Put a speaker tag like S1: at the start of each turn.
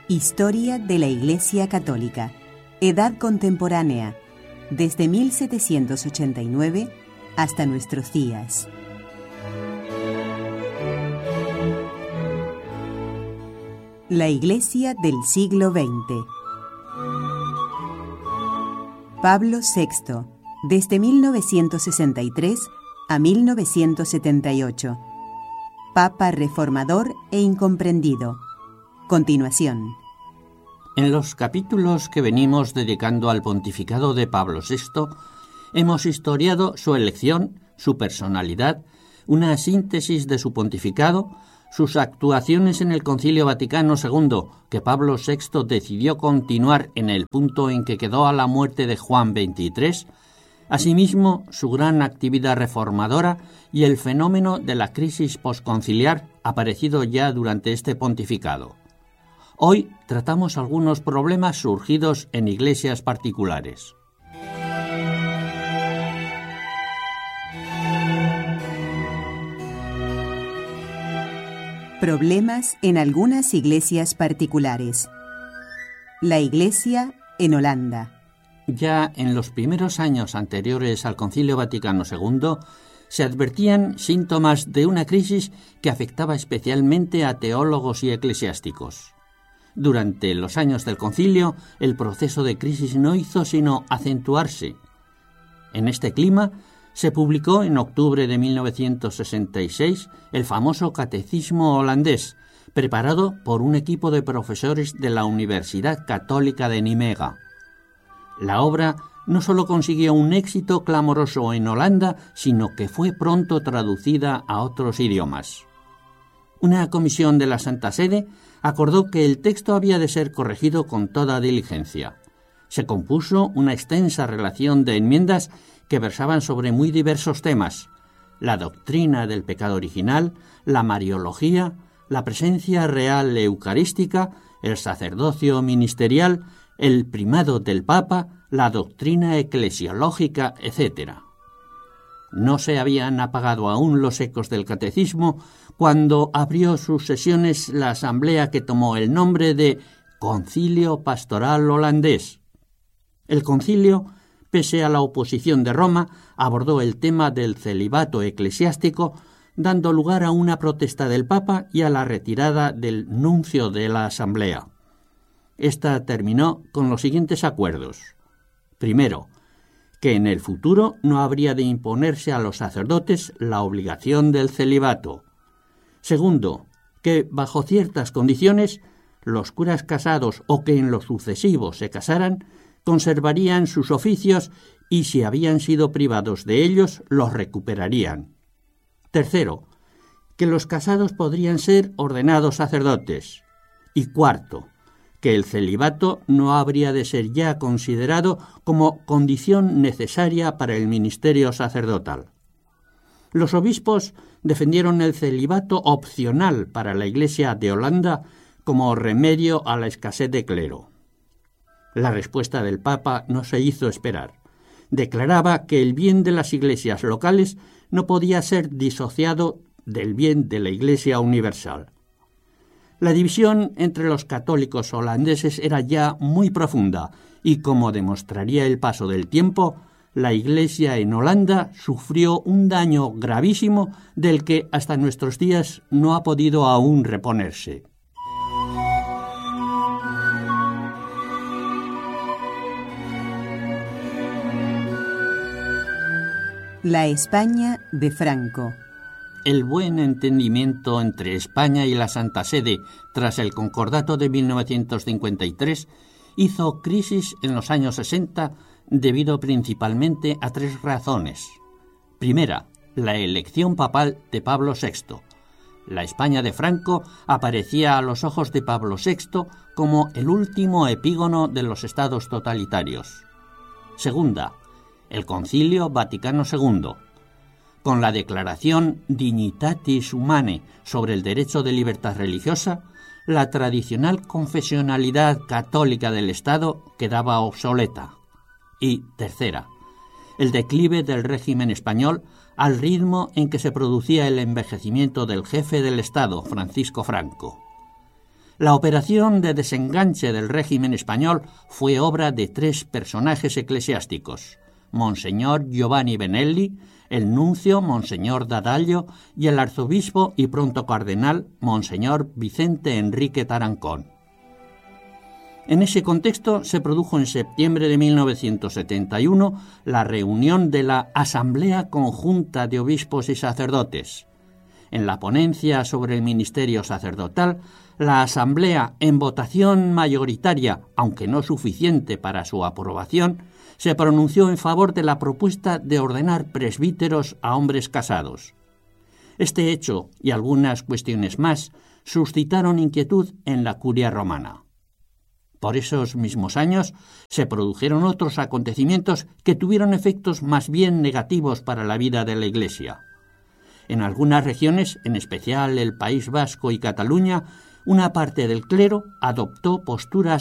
S1: Historia de la Iglesia Católica. Edad contemporánea, desde 1789 hasta nuestros días. La Iglesia del siglo XX. Pablo VI, desde 1963 a 1978. Papa reformador e incomprendido. Continuación.
S2: En los capítulos que venimos dedicando al pontificado de Pablo VI, hemos historiado su elección, su personalidad, una síntesis de su pontificado, sus actuaciones en el Concilio Vaticano II, que Pablo VI decidió continuar en el punto en que quedó a la muerte de Juan XXIII, asimismo su gran actividad reformadora y el fenómeno de la crisis posconciliar aparecido ya durante este pontificado. Hoy tratamos algunos problemas surgidos en iglesias particulares.
S1: Problemas en algunas iglesias particulares. La Iglesia en Holanda.
S2: Ya en los primeros años anteriores al Concilio Vaticano II se advertían síntomas de una crisis que afectaba especialmente a teólogos y eclesiásticos. Durante los años del concilio, el proceso de crisis no hizo sino acentuarse. En este clima, se publicó en octubre de 1966 el famoso Catecismo holandés, preparado por un equipo de profesores de la Universidad Católica de Nimega. La obra no solo consiguió un éxito clamoroso en Holanda, sino que fue pronto traducida a otros idiomas. Una comisión de la Santa Sede acordó que el texto había de ser corregido con toda diligencia. Se compuso una extensa relación de enmiendas que versaban sobre muy diversos temas: la doctrina del pecado original, la mariología, la presencia real eucarística, el sacerdocio ministerial, el primado del Papa, la doctrina eclesiológica, etc. No se habían apagado aún los ecos del catecismo cuando abrió sus sesiones la asamblea que tomó el nombre de Concilio Pastoral Holandés. El concilio, pese a la oposición de Roma, abordó el tema del celibato eclesiástico, dando lugar a una protesta del Papa y a la retirada del nuncio de la asamblea. Esta terminó con los siguientes acuerdos. Primero, que en el futuro no habría de imponerse a los sacerdotes la obligación del celibato. Segundo, que bajo ciertas condiciones los curas casados o que en lo sucesivo se casaran conservarían sus oficios y si habían sido privados de ellos los recuperarían. Tercero, que los casados podrían ser ordenados sacerdotes. Y cuarto, que el celibato no habría de ser ya considerado como condición necesaria para el ministerio sacerdotal. Los obispos defendieron el celibato opcional para la Iglesia de Holanda como remedio a la escasez de clero. La respuesta del Papa no se hizo esperar. Declaraba que el bien de las iglesias locales no podía ser disociado del bien de la Iglesia universal. La división entre los católicos holandeses era ya muy profunda y, como demostraría el paso del tiempo, la Iglesia en Holanda sufrió un daño gravísimo del que hasta nuestros días no ha podido aún reponerse.
S1: La España de Franco.
S2: El buen entendimiento entre España y la Santa Sede tras el Concordato de 1953 hizo crisis en los años 60 debido principalmente a tres razones. Primera, la elección papal de Pablo VI. La España de Franco aparecía a los ojos de Pablo VI como el último epígono de los estados totalitarios. Segunda, el Concilio Vaticano II. Con la declaración Dignitatis Humanae sobre el derecho de libertad religiosa, la tradicional confesionalidad católica del Estado quedaba obsoleta. Y tercera, el declive del régimen español al ritmo en que se producía el envejecimiento del jefe del Estado, Francisco Franco. La operación de desenganche del régimen español fue obra de 3 personajes eclesiásticos: Monseñor Giovanni Benelli, el nuncio Monseñor D'Addaglio y el arzobispo y pronto cardenal Monseñor Vicente Enrique Tarancón. En ese contexto se produjo en septiembre de 1971 la reunión de la Asamblea Conjunta de Obispos y Sacerdotes. En la ponencia sobre el ministerio sacerdotal, la Asamblea, en votación mayoritaria, aunque no suficiente para su aprobación, se pronunció en favor de la propuesta de ordenar presbíteros a hombres casados. Este hecho y algunas cuestiones más suscitaron inquietud en la curia romana. Por esos mismos años se produjeron otros acontecimientos que tuvieron efectos más bien negativos para la vida de la Iglesia. En algunas regiones, en especial el País Vasco y Cataluña, una parte del clero adoptó posturas